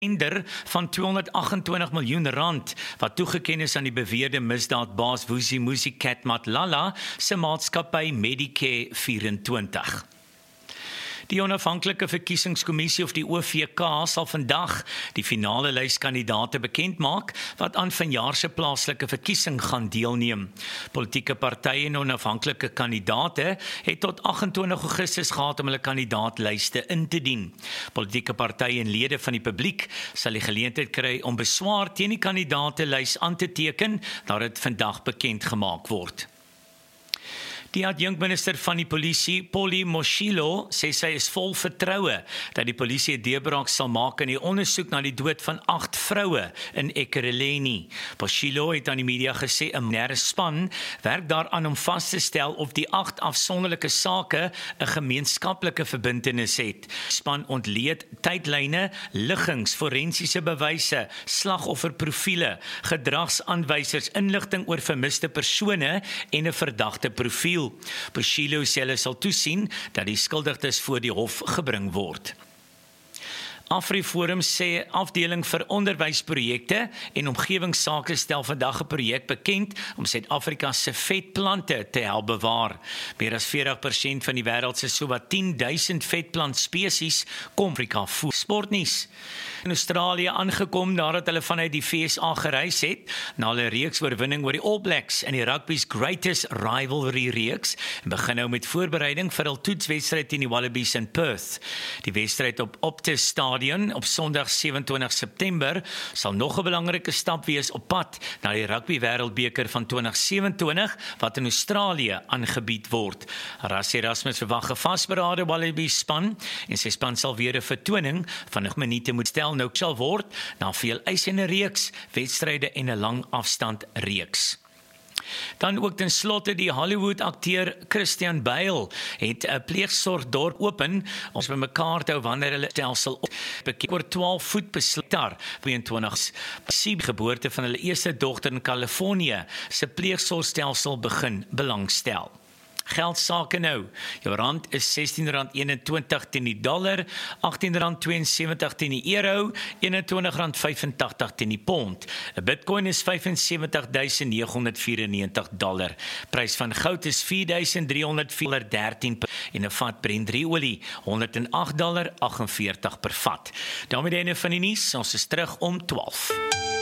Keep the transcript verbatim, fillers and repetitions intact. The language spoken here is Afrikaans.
tender van tweehonderdagentwintig miljoen rand wat toegeken is aan die beweerde misdaadbaas Vusimuzi Cat Matlala se maatskappy Medicare vyf-en-twintig. Die onafhanklike verkiesingskommissie of die O V K sal vandag die finale lys kandidaate bekend maak wat aan vanjaar se plaaslike verkiesing gaan deelneem. Politieke partye en onafhanklike kandidaate het tot agentwintig Augustus gehad om hulle kandidaatlyste in te dien. Politieke partye en lede van die publiek sal die geleentheid kry om beswaar teen die kandidaatelys aan te teken nadat dit vandag bekend gemaak word. Die adjunkminister van die polisie, Polly Moshilo, sê sy is vol vertroue dat die polisie 'n deurbraak sal maak in die ondersoek na die dood van agt vroue in Ekurhuleni. Moshilo het aan die media gesê 'n militêre span werk daaraan om vas te stel of die agt afsonderlike sake 'n gemeenskaplike verbintenis het. Die span ontleed tydlyne, liggings, forensiese bewyse, slagofferprofiele, gedragsaanwysers, inligting oor vermiste persone en 'n verdagte profiel. Moshilo sê hulle sal toesien dat die skuldigdes voor die hof gebring word. AfriForum sê afdeling vir onderwysprojekte en omgewingsake stel vandag 'n projek bekend om Suid-Afrika se vetplante te help bewaar. Meer as veertig persent van die wêreld se sowat tien duisend vetplantspesies kom Afrika voer. Sportnuus. In Australië aangekom nadat hulle vanuit die V S A gereis het na hulle reeks oorwinning oor die All Blacks in die rugby's Greatest Rivalry reeks en begin nou met voorbereiding vir hul toetswedstryd teen die Wallabies in Perth. Die wedstryd op Optus Stadion op Sondag sewe-en-twintig September sal nog 'n belangrike stap wees op pad na die Rugby Wêreldbeker van twintig sewe-en-twintig wat in Australië aangebied word. Rassie Erasmus verwag 'n vasberade Wallabies span en sy span sal weer 'n vertoning van nog minute moet stel nou sal word na veel eisende reeks, wedstryde en 'n lang afstand reeks. Dan ook ten slotte die Hollywood-akteur Christian Bale het 'n pleegsorgdorp open om by mekaar te hou wanneer hulle stelsel op oor twaalf voet besluit tweeëntwintig die geboorte van hulle eerste dogter in Kalifornië se pleegsorgstelsel begin belangstel. Geldsake nou. Jou rand is sestien rand eenentwintig teen die dollar, agttien rand tweeënsewentig teen die euro, eenentwintig rand vyfentagtig teen die pond. 'n Bitcoin is vyf en sewentig duisend nege honderd vyf en negentig dollar. Prys van goud is vier duisend drie honderd dertien en 'n vat Brent drie olie honderd en agt dollar aggenveertig per vat. Daarmee die einde van die nuus. Ons is terug om twaalf.